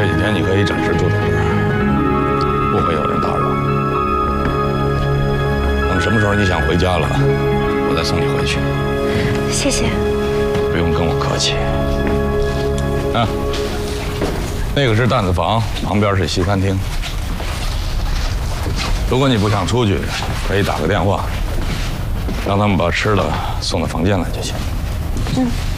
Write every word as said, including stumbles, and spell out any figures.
这几天你可以暂时住在这儿，不会有人打扰。等什么时候你想回家了，我再送你回去。 谢谢。 不用跟我客气。啊，那个是担子房，旁边是西餐厅。如果你不想出去，可以打个电话，让他们把吃的送到房间来就行。 嗯。